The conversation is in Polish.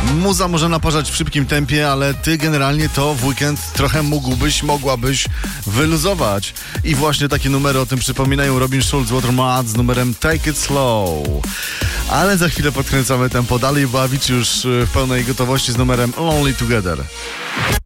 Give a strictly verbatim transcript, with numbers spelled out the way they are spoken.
Muza może naparzać w szybkim tempie, ale ty generalnie to w weekend trochę mógłbyś, mogłabyś wyluzować. I właśnie takie numery o tym przypominają Robin Schulz, Watermat z numerem Take It Slow. Ale za chwilę podkręcamy tempo dalej, bo Avicii już w pełnej gotowości z numerem Lonely Together.